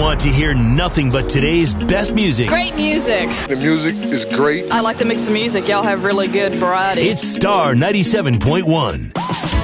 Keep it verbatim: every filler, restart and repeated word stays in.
want to hear nothing but today's best music, Great music. The music is great. I like to mix the music. Y'all have really good variety. it's Star ninety-seven point one.